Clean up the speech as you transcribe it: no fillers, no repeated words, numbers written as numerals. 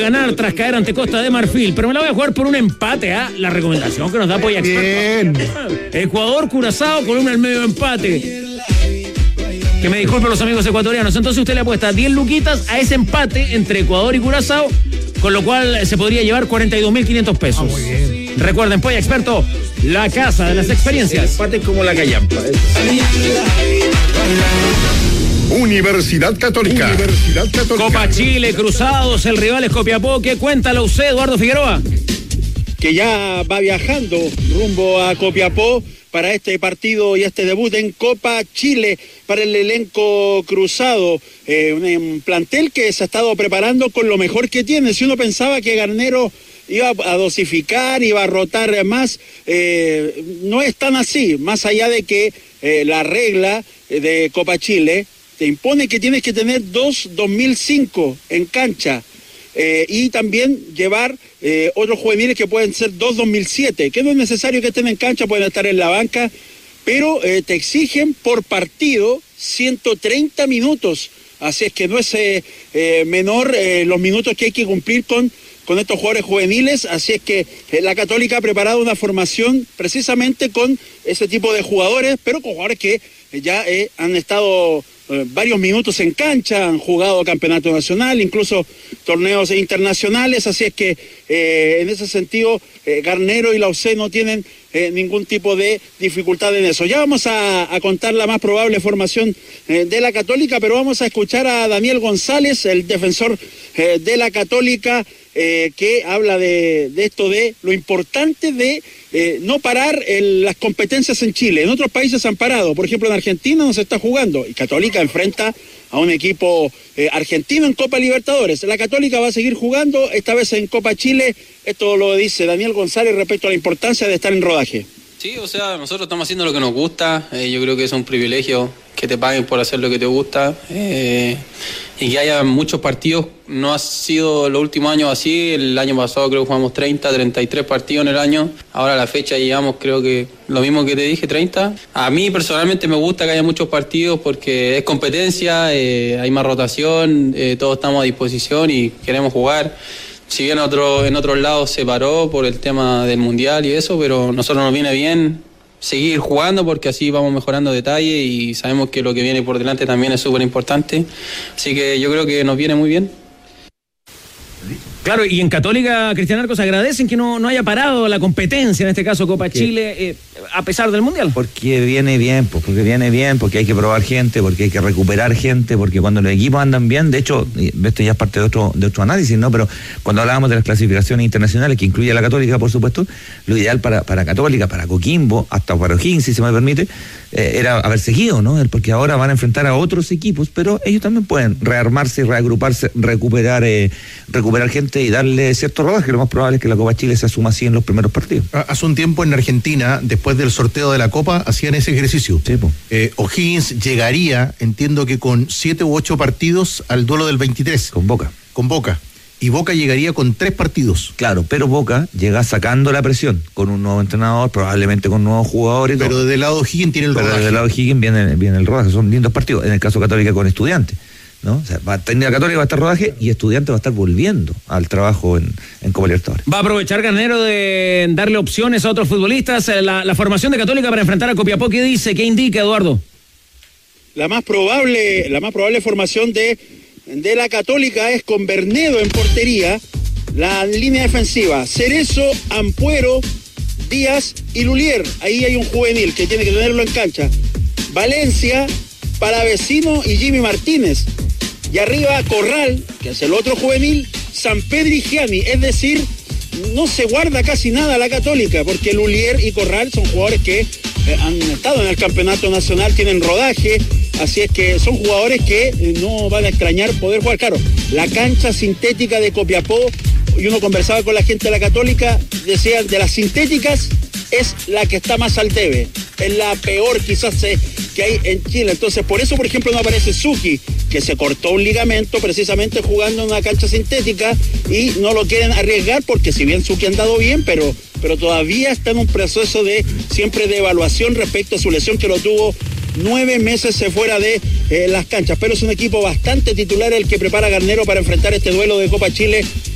ganar tras caer ante Costa de Marfil, pero me la voy a jugar por un empate, la recomendación que nos da Polla Experto. Bien. Ecuador, Curazao, columna al medio empate. Que me disculpen los amigos ecuatorianos. Entonces usted le apuesta 10 luquitas a ese empate entre Ecuador y Curazao, con lo cual se podría llevar 42.500 pesos. Muy bien. Recuerden, Polla Experto, la casa de las experiencias. Empate como la callampa. Universidad Católica. Copa Chile, Cruzados, el rival es Copiapó. ¿Qué cuenta la UC, Eduardo Figueroa? Que ya va viajando rumbo a Copiapó para este partido y este debut en Copa Chile para el elenco cruzado. Un plantel que se ha estado preparando con lo mejor que tiene. Si uno pensaba que Garnero iba a dosificar, iba a rotar más, no es tan así, más allá de que la regla de Copa Chile te impone que tienes que tener 2005 en cancha, y también llevar otros juveniles que pueden ser 2007, que no es necesario que estén en cancha, pueden estar en la banca, pero te exigen por partido 130 minutos, así es que no es menor los minutos que hay que cumplir con estos jugadores juveniles, así es que la Católica ha preparado una formación precisamente con ese tipo de jugadores, pero con jugadores que ya han estado varios minutos en cancha, han jugado campeonato nacional, incluso torneos internacionales, así es que en ese sentido Garnero y la UC no tienen ningún tipo de dificultad en eso. Ya vamos a contar la más probable formación de la Católica, pero vamos a escuchar a Daniel González, el defensor de la Católica, que habla de esto, de lo importante de no parar las competencias en Chile. En otros países han parado, por ejemplo en Argentina no se está jugando y Católica enfrenta a un equipo argentino en Copa Libertadores. La Católica va a seguir jugando, esta vez en Copa Chile. Esto lo dice Daniel González respecto a la importancia de estar en rodaje. Sí, o sea, nosotros estamos haciendo lo que nos gusta, yo creo que es un privilegio que te paguen por hacer lo que te gusta, y que haya muchos partidos. No ha sido los últimos años así, el año pasado creo que jugamos 33 partidos en el año, ahora a la fecha llevamos creo que lo mismo que te dije, 30. A mí personalmente me gusta que haya muchos partidos porque es competencia, hay más rotación, todos estamos a disposición y queremos jugar. Si bien en otros lados se paró por el tema del mundial y eso, pero a nosotros nos viene bien seguir jugando porque así vamos mejorando detalle y sabemos que lo que viene por delante también es súper importante. Así que yo creo que nos viene muy bien. Claro, y en Católica, Cristian Arcos, agradecen que no haya parado la competencia, en este caso Copa Chile, a pesar del Mundial. Porque viene bien, porque hay que probar gente, porque hay que recuperar gente, porque cuando los equipos andan bien, de hecho, esto ya es parte de otro análisis, ¿no? Pero cuando hablábamos de las clasificaciones internacionales, que incluye a la Católica, por supuesto, lo ideal para Católica, para Coquimbo, hasta para O'Higgins, si se me permite, era haber seguido, ¿no? Porque ahora van a enfrentar a otros equipos, pero ellos también pueden rearmarse, reagruparse, recuperar gente y darle cierto rodaje. Lo más probable es que la Copa Chile se asuma así en los primeros partidos. Hace un tiempo en Argentina, después del sorteo de la Copa, hacían ese ejercicio. Sí, O'Higgins llegaría, entiendo que con 7 u 8 partidos al duelo del 23. Con Boca. Y Boca llegaría con 3 partidos. Claro, pero Boca llega sacando la presión, con un nuevo entrenador, probablemente con nuevos jugadores. Pero del lado de O'Higgins tiene el rodaje. Pero del lado de O'Higgins viene el rodaje, son lindos partidos. En el caso Católica con Estudiantes, ¿no? O sea, la Católica va a estar rodaje y Estudiantes va a estar volviendo al trabajo en Copa Libertadores. Va a aprovechar Garnero de darle opciones a otros futbolistas. La formación de Católica para enfrentar a Copiapó, ¿qué dice? ¿Qué indica, Eduardo? La más probable formación de la Católica es con Bernedo en portería, la línea defensiva, Cerezo, Ampuero, Díaz y Lulier. Ahí hay un juvenil que tiene que tenerlo en cancha. Valencia, Palavecino y Jimmy Martínez. Y arriba Corral, que es el otro juvenil, San Pedro y Gianni. Es decir, no se guarda casi nada la Católica, porque Lulier y Corral son jugadores que han estado en el campeonato nacional, tienen rodaje, así es que son jugadores que no van a extrañar poder jugar. Claro, la cancha sintética de Copiapó, y uno conversaba con la gente de la Católica, decían, de las sintéticas es la que está más al debe, es la peor quizás que hay en Chile. Entonces por eso, por ejemplo, no aparece Suki, que se cortó un ligamento precisamente jugando en una cancha sintética y no lo quieren arriesgar, porque si bien Suki ha andado bien, pero todavía está en un proceso siempre de evaluación respecto a su lesión, que lo tuvo 9 meses fuera de las canchas. Pero es un equipo bastante titular el que prepara Garnero para enfrentar este duelo de Copa Chile